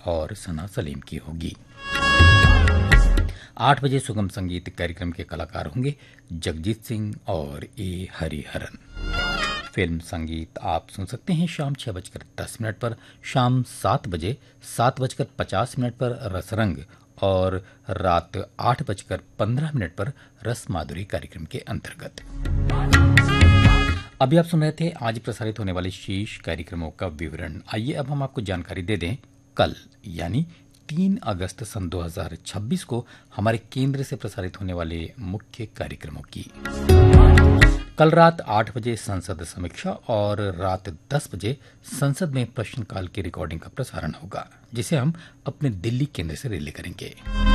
और सना सलीम की होगी। 8 बजे सुगम संगीत कार्यक्रम के कलाकार होंगे जगजीत सिंह और ए हरिहरन। फिल्म संगीत आप सुन सकते हैं शाम 6:10 पर, शाम 7 बजे 7:50 पर रसरंग और रात 8:15 पर रस माधुरी कार्यक्रम के अंतर्गत। अभी आप सुन रहे थे आज प्रसारित होने वाले शेष कार्यक्रमों का विवरण। आइए अब हम आपको जानकारी दे दें कल यानी 3 अगस्त सन 2026 को हमारे केंद्र से प्रसारित होने वाले मुख्य कार्यक्रमों की। कल रात 8 बजे संसद समीक्षा और रात 10 बजे संसद में प्रश्नकाल की रिकॉर्डिंग का प्रसारण होगा, जिसे हम अपने दिल्ली केंद्र से रिले करेंगे।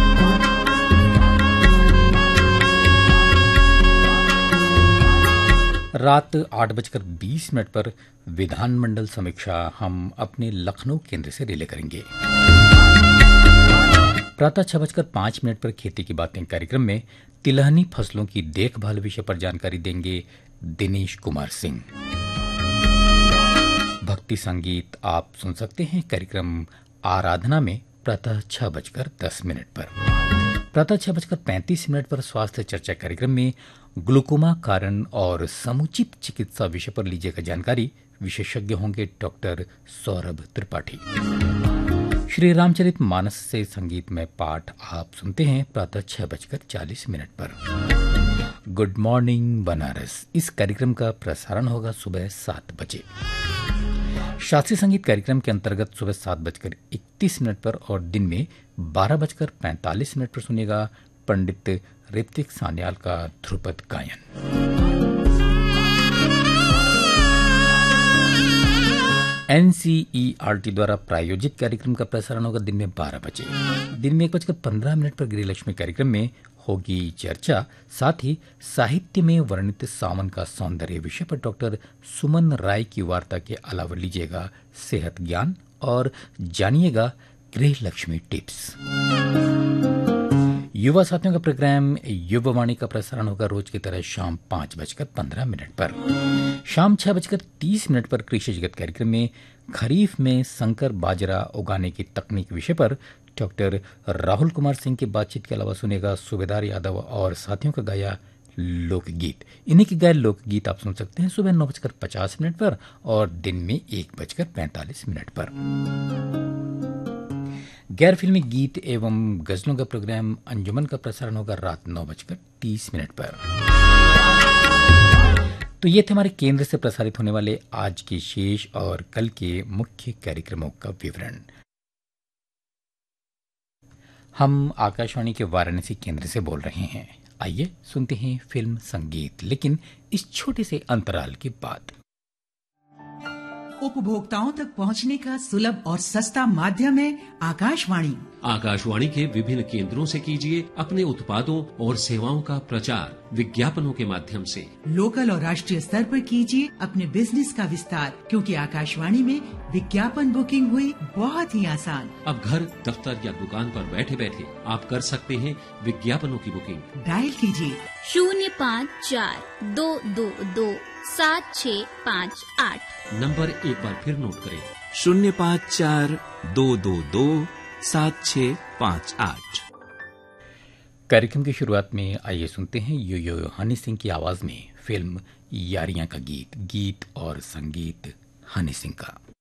रात 8:20 पर विधानमंडल समीक्षा हम अपने लखनऊ केंद्र से रिले करेंगे। प्रातः 6:05 पर खेती की बातें कार्यक्रम में तिलहनी फसलों की देखभाल विषय पर जानकारी देंगे दिनेश कुमार सिंह। भक्ति संगीत आप सुन सकते हैं कार्यक्रम आराधना में प्रातः 6:10 पर। प्रातः 6:35 पर स्वास्थ्य चर्चा कार्यक्रम में ग्लूकोमा कारण और समुचित चिकित्सा विषय पर लीजिएगा जानकारी। विशेषज्ञ होंगे डॉक्टर सौरभ त्रिपाठी। श्री रामचरित मानस से संगीतमय पाठ आप सुनते हैं प्रातः 6:40 पर। गुड मॉर्निंग बनारस, इस कार्यक्रम का प्रसारण होगा सुबह 7 बजे। शास्त्रीय संगीत कार्यक्रम के अंतर्गत सुबह 7:31 पर और दिन में 12:45 पर सुनिएगा पंडित ऋतिक सान्याल का ध्रुपद गायन। एनसीईआरटी द्वारा प्रायोजित कार्यक्रम का प्रसारण होगा दिन में 12 बजे। दिन में 1:15 पर गृहलक्ष्मी कार्यक्रम में होगी चर्चा। साथ ही साहित्य में वर्णित सावन का सौंदर्य विषय पर डॉक्टर सुमन राय की वार्ता के अलावा लीजिएगा सेहत ज्ञान और जानिएगा गृहलक्ष्मी टिप्स। युवा साथियों का प्रोग्राम युवावाणी का प्रसारण होगा रोज की तरह शाम 5:15 पर। शाम 6:30 पर कृषि जगत कार्यक्रम में खरीफ में संकर बाजरा उगाने की तकनीक विषय पर डॉक्टर राहुल कुमार सिंह की बातचीत के अलावा सुनेगा सूबेदार यादव और साथियों का गाया लोकगीत। इन्हीं के गाये लोकगीत आप सुन सकते हैं सुबह 9:50 पर और दिन में 1:45 पर। गैर फिल्मी गीत एवं गजलों का प्रोग्राम अंजुमन का प्रसारण होगा रात 9:30 पर। तो ये थे हमारे केंद्र से प्रसारित होने वाले आज के शेष और कल के मुख्य कार्यक्रमों का विवरण। हम आकाशवाणी के वाराणसी केंद्र से बोल रहे हैं। आइए सुनते हैं फिल्म संगीत, लेकिन इस छोटे से अंतराल के बाद। उपभोक्ताओं तक पहुंचने का सुलभ और सस्ता माध्यम है आकाशवाणी। आकाशवाणी के विभिन्न केंद्रों से कीजिए अपने उत्पादों और सेवाओं का प्रचार विज्ञापनों के माध्यम से। लोकल और राष्ट्रीय स्तर पर कीजिए अपने बिजनेस का विस्तार, क्योंकि आकाशवाणी में विज्ञापन बुकिंग हुई बहुत ही आसान। अब घर, दफ्तर या दुकान पर बैठे बैठे आप कर सकते हैं विज्ञापनों की बुकिंग। डायल कीजिए 054-222-7658। नंबर एक बार फिर नोट करें 054-222-7658। कार्यक्रम की शुरुआत में आइए सुनते हैं यो हनी सिंह की आवाज में फिल्म यारियां का गीत और संगीत हनी सिंह का।